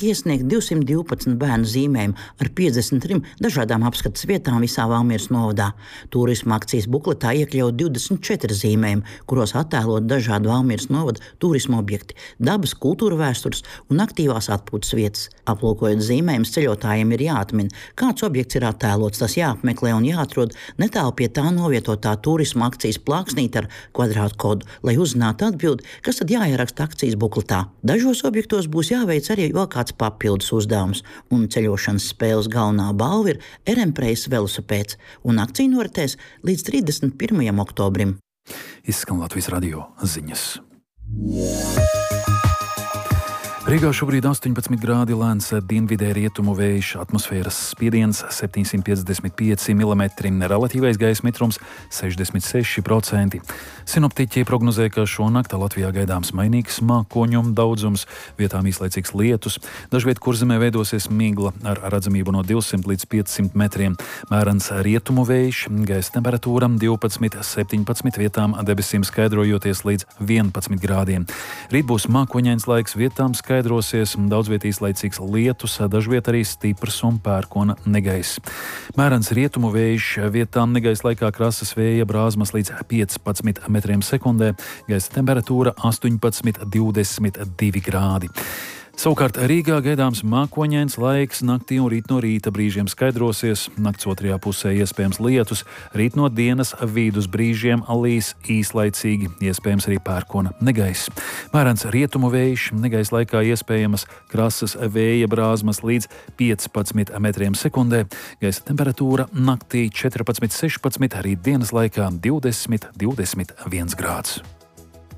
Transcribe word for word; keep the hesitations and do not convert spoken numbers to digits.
tika iesniegt divsimt divpadsmit bērnu zīmējumi ar piecdesmit trim dažādām apskates vietām visā Valmieras novadā. Turisma akcijas bukletā iekļaut divdesmit četri zīmējumi, kuros attēlot dažādu Valmieras novada turisma objekti, dabas, kultūra vēstures un aktīvās atpūtas vietas. Aplūkojot zīmējumus, ceļotājiem ir jāatmin, kāds objekts ir attēlots, tas jāapmeklē un jāatrod netālu pie tā novietotā turisma akcijas plāksnīte ar kvadrātu kodu, lai uzzinātu atbildi, kas tad jāieraksta akcijas bukletā. Dažos objektos būs jāveic arī vēl kāds papildus uzdevums, un ceļošanas spēles galvenā balva ir Erempreis velosipēds, un akcija noritēs līdz trīsdesmit pirmajam oktobrim. Izskan Latvijas radio ziņas. Rīgā šobrīd astoņpadsmit grādi, lēns dienvidē rietumu vējš, atmosfēras spiediens septiņsimt piecdesmit pieci milimetri, relatīvais gaisa mitrums sešdesmit seši procenti. Sinoptiķi prognozē, ka šonakt Latvijā gaidāms mainīgs mākoņu daudzums, vietām īslaicīgs lietus. Dažviet kurzemē veidosies migla ar redzamību no divsimt līdz piecsimt metriem. Mērens rietumu vējš, gaisa temperatūra divpadsmit septiņpadsmit, vietām debesīm skaidrojoties līdz vienpadsmit grādiem. Rīt būs mākoņains laiks, vietām skaidrojoties. Skaidrosies, daudzviet īslaicīgs lietus, dažviet arī stiprs un pērkona negaiss. Mērens rietumu vējš, vietām negaiss laikā krasas vēja brāzmas līdz piecpadsmit metriem sekundē, gaisa temperatūra astoņpadsmit divdesmit divi grādi. Savukārt Rīgā gaidāms mākoņains laiks, naktī un rīt no rīta brīžiem skaidrosies, nakts otrajā pusē iespējams lietus, rīt no dienas vidus brīžiem līs īslaicīgi, iespējams arī pērkona negaiss. Mērens rietumu vējš, negaiss laikā iespējamas krasas vēja brāzmas līdz piecpadsmit metriem sekundē, gaisa temperatūra naktī četrpadsmit sešpadsmit, rīt dienas laikā divdesmit divdesmit viens grāds.